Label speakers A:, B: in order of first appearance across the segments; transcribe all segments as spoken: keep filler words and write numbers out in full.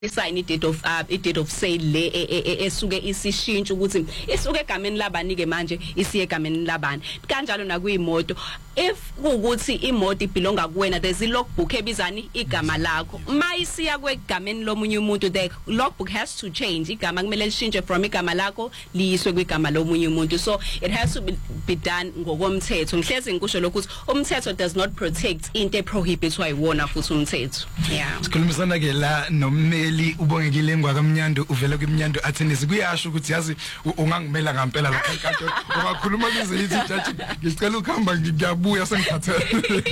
A: sign i-date of uh, i-date of sale le esuke isishintsha ukuthi isuke egameni labani ke manje isiye egameni labani kanjalo nakuyimoto if ukuthi imoto ibelonga kuwena there's a logbook ebizani igama lakho mayisiya kwegameni lomunye umuntu the logbook has to change igama kumele lishintshe from igama lakho liyiswe kwigama lomunye umuntu so it has to be, be done ngokomthetho ngihlezi ngikusho lokho ukuthi umthetho does not protect into eprohibitwa iwona futhi umthetho yeah
B: sikhulumisana ke la nommeli ubongekile ngwakamnyando uvela kwimnyando athenisi kuyasho ukuthi yazi ungangimela ngempela la enkantolo ungakhuluma lize lithi judge ngicela ukuhamba ngiyabuya sengikhathele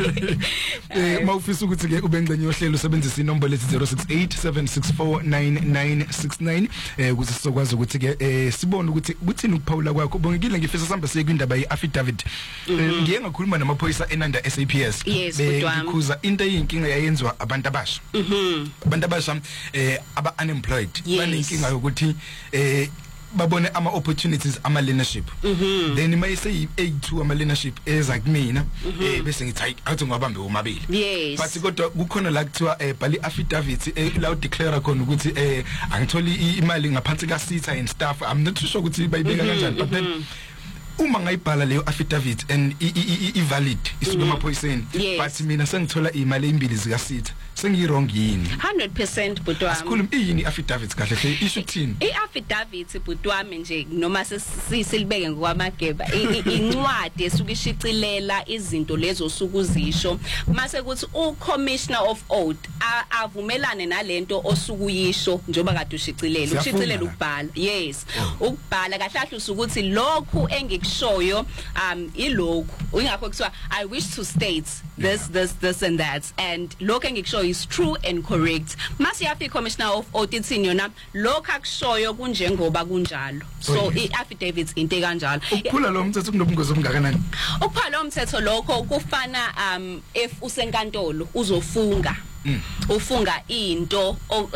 B: eh mawufisa ukuthi ke ubengcenye yohlelo usebenzisa inombolo ethi zero six eight seven six four nine nine six nine eh ukuze sizokwazi ukuthi ke eh sibone ukuthi kuthini ukuphawula kwakho ubongekile ngifisa sihamba siye kwindaba yeaffidavit ngiye ngakhuluma namaphoyisa enanda S A P S bekhuza into eyinkinga yayenzwa abantu abasha mhm abantu abasha eh aba unemployed banenkinga yokuthi eh babone ama opportunities ama leadership mhm then mayise A two ama leadership eza kumina eh bese ngithi hayi athi ngwabambe umabili but kodwa kukhona la kuthiwa eh bali affidavit la declare khona ukuthi eh angitholi imali ngaphansi ka sitha and staff I'm not sure ukuthi bayibeka kanjani but then uma ngayibhala leyo affidavit and i valid isuka emaphoyiseni but mina sengithola imali imbili zika sitha sengi wrong yini
A: one hundred percent butwami
B: asikhuluma yini affidavit kahle hle issue thini
A: iaffidavit butwami nje noma sisilibeke ngokwamageba incwadi esuka ishicilela izinto lezo sukuzisho mase kuthi u commissioner of oath avumelane nalento osukuyisho njoba kade ushicilela ushicilela ukubhala yes ukubhala kahle kahle usukuthi lokhu engikushoyo um ilokhu ingakho kuthiwa I wish to state this this this and that and lokhu engikushoyo is true and correct mase yafi commissioner of oath ithini yona lokho akushoyo kunjengoba kunjalo so i-affidavit into kanjalo
B: ukuphula lo mthetho kunobungozi obungakanani
A: ukuphula lo mthetho lokho kufana um if usenkantolo uzofunga Mm. ufunga into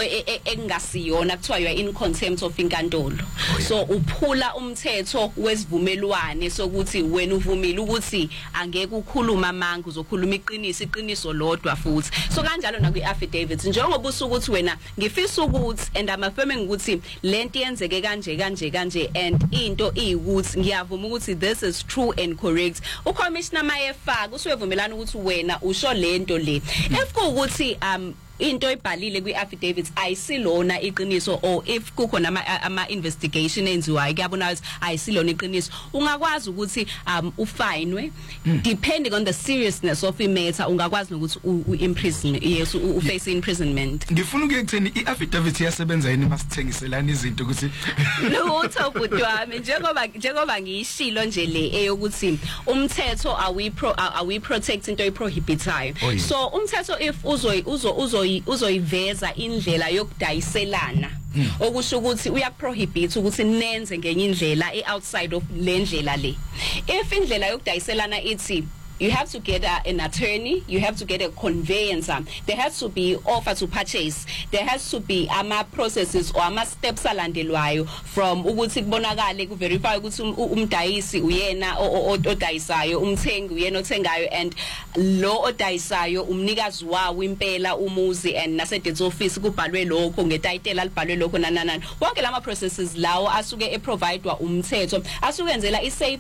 A: engasiyona kuthiwa you are in contempt of inkantolo oh, yeah. So uphula umthetho wesivumelwane sokuthi wena uvumile ukuthi angeke ukhuluma amanga uzokhuluma iqiniso iqiniso lodwa futhi so kanjalo na kwi-affidavit njengoba usukuthi wena ngifisa ukuthi and I'm affirming ukuthi lento yenzeke kanje kanje kanje and into iyukuthi ngiyavuma ukuthi this is true and correct ucommissioner mayefaka usuyevumelana ukuthi wena usho lento le if kuukuthi um into ebhalile kwi-affidavit ayisilona iqiniso or if kukhona ama, ama investigation enziwayo kuyabona ukuthi ayisilona iqiniso ungakwazi ukuthi um ufinwe mm. depending on the seriousness of the matter ungakwazi ukuthi uimprison yes uface imprisonment
B: ngifuna ukuyekutheni i-affidavit yasebenza yini masithengiselana izinto ukuthi
A: lutho butwami njengoba njengoba ngiyishilo nje le eyokuthi umthetho awi pro awi protect into eprohibitayo oh, yeah. So umthetho if uzo uzo uzo uzoyiveza indlela yokudayiselana mm. okusho ukuthi uyaprohibit ukuthi nenze ngenye indlela e-outside of le ndlela le if indlela yokudayiselana ithi you have to get a, an attorney, you have to get a conveyancer, there has to be offer to purchase, there has to be ama processes or ama steps alandelwayo from ukuthi kubonakale ku verify ukuthi umdayisi uyena odayisayo umthengi uyena othengayo and lo odayisayo umnikazi wawo impela umuzi and nase deeds office kubhalwe lokho ngetitle alibhalwe lokho nananana wonke lama processes lawo asuke eprovidewa umthetho asuke enzela i safe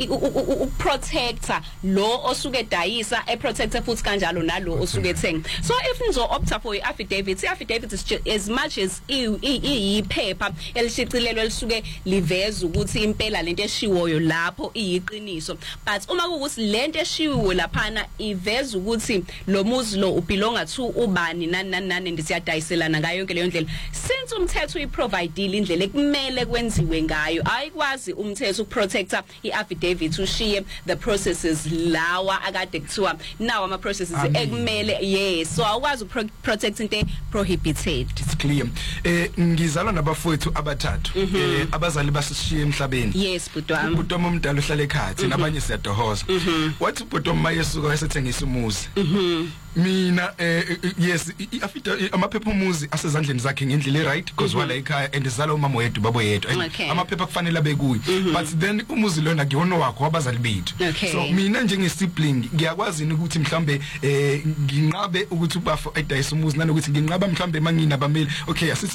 A: uprotector lo osuke dayisa e protector futhi kanjalo nalo osuke thenga so if nizo opta for i-affidavit i-affidavit is as much as iyiphepha elishicilelwe lisuke liveza ukuthi impela lento eshiwoyo lapho iyiqiniso but uma kuukuthi lento eshiwo laphana iveza ukuthi lo muzi lo ubelonga to ubani nani nani nani ndisiyadayiselana ngayo yonke leyo ndlela since umthetho uyiprovidile indlela ekumele kwenziwe ngayo ayikwazi umthetho ukuprotector i-affidavit ushiye the processes lawa akade kuthiwa now ama processes ekumele yes so awukwazi protect into prohibited
B: it's clear eh ngizalwa nabafowethu abathathu eh abazali basishiye emhlabeni
A: yes butwami
B: ubutoma omdala uhlala ekhaya nabanye siyadohoza wathi ubutoma mayesuka wasethengisa umuzi mina eh yes afita amaphepha umuzi asezandleni zakhe ngendlela right because wala ekhaya and izala umama wethu babo yethu amaphepha kufanele abe kuyi but then umuzi lona ngiyona wakho wabazali bethu so mina njenge sibling ngiyakwazi ukuthi mhlambe eh nginqabe ukuthi ubafo edayisa umuzi nanokuthi nginqaba mhlambe mangina bameli okay